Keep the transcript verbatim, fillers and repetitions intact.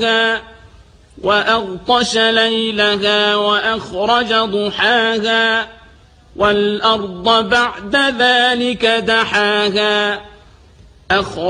وأغطش ليلها وأخرج ضحاها والأرض بعد ذلك دحاها